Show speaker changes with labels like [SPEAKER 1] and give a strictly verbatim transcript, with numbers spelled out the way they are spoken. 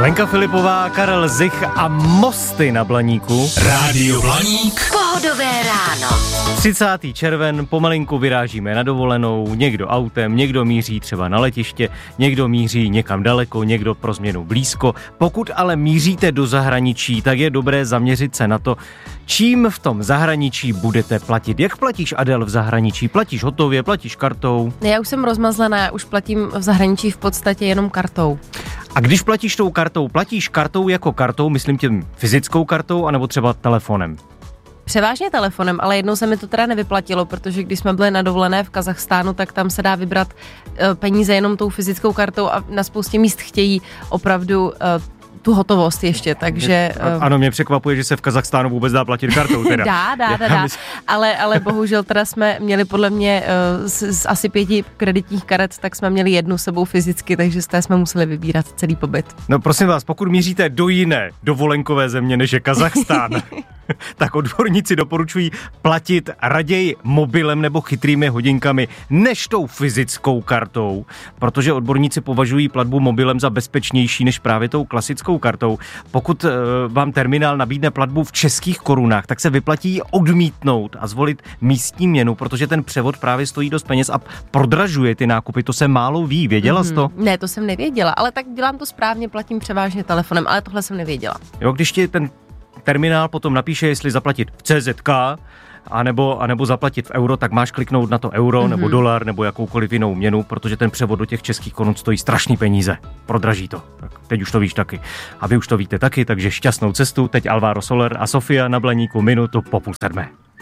[SPEAKER 1] Lenka Filipová, Karel Zich a Mosty na Blaníku.
[SPEAKER 2] Rádio Blaník.
[SPEAKER 3] Pohodové ráno.
[SPEAKER 1] třicátý červen, pomalinku vyrážíme na dovolenou, někdo autem, někdo míří třeba na letiště, někdo míří někam daleko, někdo pro změnu blízko. Pokud ale míříte do zahraničí, tak je dobré zaměřit se na to, čím v tom zahraničí budete platit. Jak platíš, Adel, v zahraničí? Platíš hotově, platíš kartou?
[SPEAKER 4] Já už jsem rozmazlená, já už platím v zahraničí v podstatě jenom kartou.
[SPEAKER 1] A když platíš tou kartou, platíš kartou jako kartou, myslím tím fyzickou kartou, anebo třeba telefonem?
[SPEAKER 4] Převážně telefonem, ale jednou se mi to teda nevyplatilo, protože když jsme byli na dovolené v Kazachstánu, tak tam se dá vybrat peníze jenom tou fyzickou kartou a na spoustě míst chtějí opravdu tu hotovost ještě, takže...
[SPEAKER 1] Ano, mě překvapuje, že se v Kazachstánu vůbec dá platit kartou teda.
[SPEAKER 4] dá, dá, dá, dá. Ale, ale bohužel teda jsme měli podle mě z, z asi pěti kreditních karet, tak jsme měli jednu sebou fyzicky, takže z té jsme museli vybírat celý pobyt.
[SPEAKER 1] No prosím vás, pokud míříte do jiné dovolenkové země, než je Kazachstán, tak odborníci doporučují platit raději mobilem nebo chytrými hodinkami než tou fyzickou kartou, protože odborníci považují platbu mobilem za bezpečnější než právě tou klasickou kartou. Pokud e, vám terminál nabídne platbu v českých korunách, tak se vyplatí odmítnout a zvolit místní měnu, protože ten převod právě stojí dost peněz a prodražuje ty nákupy. To se málo ví. Věděla jsi to?
[SPEAKER 4] Ne, to jsem nevěděla, ale tak dělám to správně, platím převážně telefonem, ale tohle jsem nevěděla.
[SPEAKER 1] Jo, když ti ten terminál potom napíše, jestli zaplatit v C Z K, anebo, anebo zaplatit v euro, tak máš kliknout na to euro, mm-hmm. nebo dolar, nebo jakoukoliv jinou měnu, protože ten převod do těch českých korun stojí strašný peníze. Prodraží to. Tak teď už to víš taky. A vy už to víte taky, takže šťastnou cestu. Teď Alvaro Soler a Sofia na Blaníku minutu po půl sedmé.